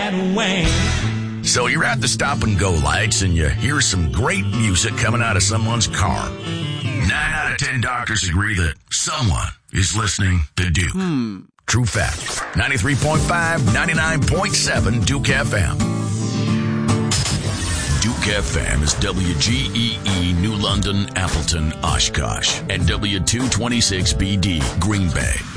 that wang. So you're at the stop and go lights and you hear some great music coming out of someone's car. 9 out of 10 doctors agree that someone is listening to Duke. True fact. 93.5, 99.7 Duke FM. Duke FM is WGEE New London, Appleton, Oshkosh, and W226BD Green Bay.